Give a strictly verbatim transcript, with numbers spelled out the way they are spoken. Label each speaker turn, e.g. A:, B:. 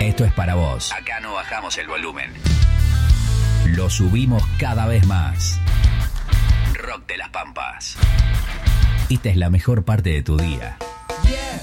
A: Esto es para vos. Acá no bajamos el volumen. Lo subimos cada vez más. Rock de las Pampas. Esta es la mejor parte de tu día.
B: Yeah.